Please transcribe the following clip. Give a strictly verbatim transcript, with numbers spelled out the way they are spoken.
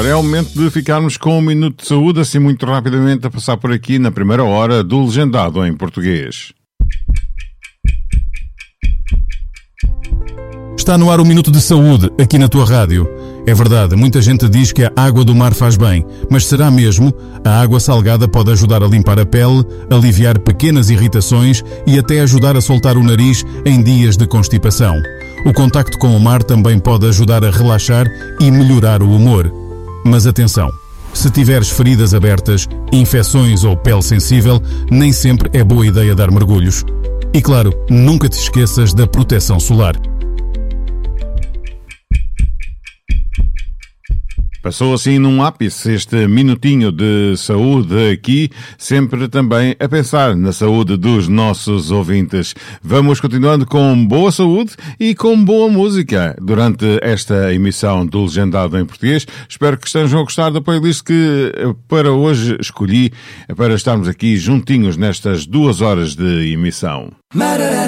Ora, é o momento de ficarmos com um minuto de saúde, assim muito rapidamente a passar por aqui na primeira hora do Legendado em Português. Está no ar o Minuto de Saúde, aqui na tua rádio. É verdade, muita gente diz que a água do mar faz bem, mas será mesmo? A água salgada pode ajudar a limpar a pele, aliviar pequenas irritações e até ajudar a soltar o nariz em dias de constipação. O contacto com o mar também pode ajudar a relaxar e melhorar o humor. Mas atenção, se tiveres feridas abertas, infecções ou pele sensível, nem sempre é boa ideia dar mergulhos. E claro, nunca te esqueças da proteção solar. Passou assim num ápice este minutinho de saúde aqui, sempre também a pensar na saúde dos nossos ouvintes. Vamos continuando com boa saúde e com boa música durante esta emissão do Legendado em Português. Espero que estejam a gostar da playlist que para hoje escolhi para estarmos aqui juntinhos nestas duas horas de emissão.